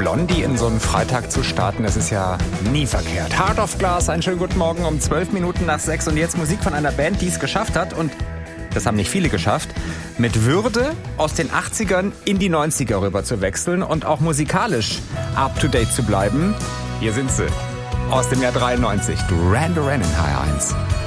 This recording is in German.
Blondie in so einen Freitag zu starten, das ist ja nie verkehrt. Heart of Glass, einen schönen guten Morgen um 12 Minuten nach 6 und jetzt Musik von einer Band, die es geschafft hat und das haben nicht viele geschafft, mit Würde aus den 80ern in die 90er rüber zu wechseln und auch musikalisch up-to-date zu bleiben. Hier sind sie, aus dem Jahr 93, Duran Duran in HR1.